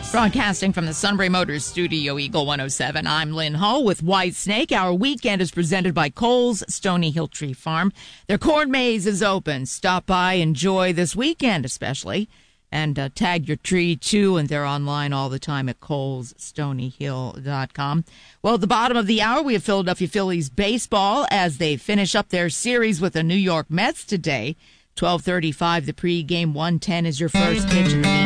Broadcasting from the Sunbury Motors Studio, Eagle 107, I'm Lynn Hull with White Snake. Our weekend is presented by Coles Stony Hill Tree Farm. Their corn maze is open. Stop by, enjoy this weekend especially, and tag your tree too, and they're online all the time at colesstonyhill.com. Well, at the bottom of the hour, we have Philadelphia Phillies baseball as they finish up their series with the New York Mets today. 12:35, the pregame. 1:10 is your first pitch in the